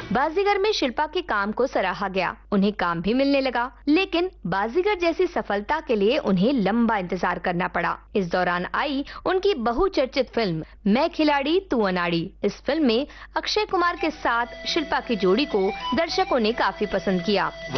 बाजीगर में शिल्पा के काम को सराहा गया, उन्हें काम भी मिलने लगा, लेकिन बाजीगर जैसी सफलता के लिए उन्हें लंबा इंतजार करना पड़ा। इस दौरान आई उनकी बहुचर्चित फिल्म मैं खिलाड़ी तू अनाड़ी। इस फिल्म में अक्षय कुमार के साथ शिल्पा की जोड़ी को दर्शकों ने काफी पसंद किया।